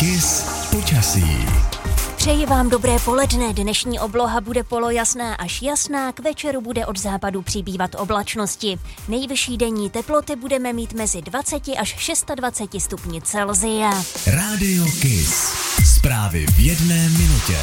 Kiss počasí. Přeji vám dobré poledne. Dnešní obloha bude polojasná až jasná, k večeru bude od západu přibývat oblačnosti. Nejvyšší denní teploty budeme mít mezi 20 až 26 stupni Celsia. Rádio Kiss. Zprávy v jedné minutě.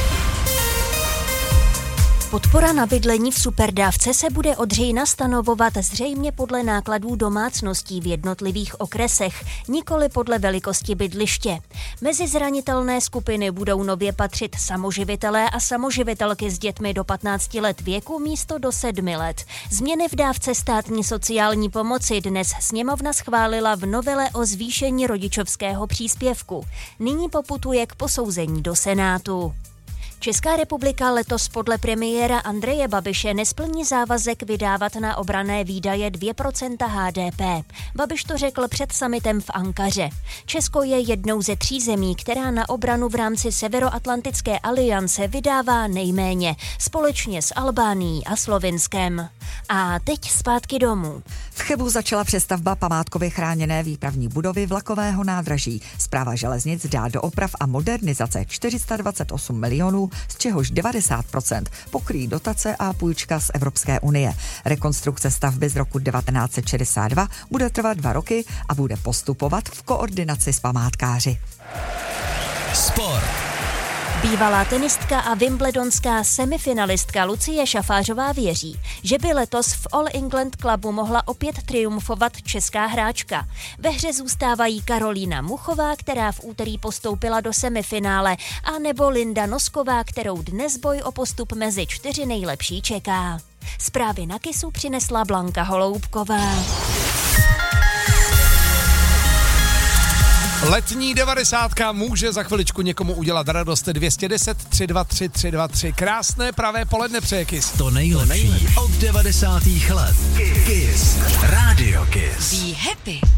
Podpora na bydlení v superdávce se bude od října stanovovat zřejmě podle nákladů domácností v jednotlivých okresech, nikoli podle velikosti bydliště. Mezi zranitelné skupiny budou nově patřit samoživitelé a samoživitelky s dětmi do 15 let věku místo do 7 let. Změny v dávce státní sociální pomoci dnes sněmovna schválila v novele o zvýšení rodičovského příspěvku. Nyní poputuje k posouzení do Senátu. Česká republika letos podle premiéra Andreje Babiše nesplní závazek vydávat na obranné výdaje 2% HDP. Babiš to řekl před summitem v Ankaře. Česko je jednou ze 3 zemí, která na obranu v rámci Severoatlantické aliance vydává nejméně, společně s Albánií a Slovinskem. A teď zpátky domů. V Chebu začala přestavba památkově chráněné výpravní budovy vlakového nádraží. Správa železnic dá do oprav a modernizace 428 milionů, z čehož 90% pokryjí dotace a půjčka z Evropské unie. Rekonstrukce stavby z roku 1962 bude trvat 2 roky a bude postupovat v koordinaci s památkáři. Sport. Bývalá tenistka a wimbledonská semifinalistka Lucie Šafářová věří, že by letos v All England Clubu mohla opět triumfovat česká hráčka. Ve hře zůstávají Karolína Muchová, která v úterý postoupila do semifinále, a nebo Linda Nosková, kterou dnes boj o postup mezi 4 nejlepší čeká. Zprávy na Kissu přinesla Blanka Holoubková. Letní 90 může za chviličku někomu udělat radost. 210 323 323. Krásné pravé poledne přeje Kiss. To nejlepší od 90. let. Kiss. Rádio Kiss. Be happy.